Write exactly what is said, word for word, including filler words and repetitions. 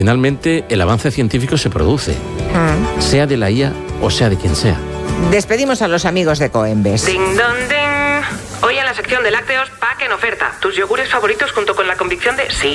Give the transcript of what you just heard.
Finalmente, el avance científico se produce, Mm. sea de la I A o sea de quien sea. Despedimos a los amigos de Coembes. Ding dong ding. Hoy en la sección de lácteos, pack en oferta. Tus yogures favoritos junto con la convicción de sí.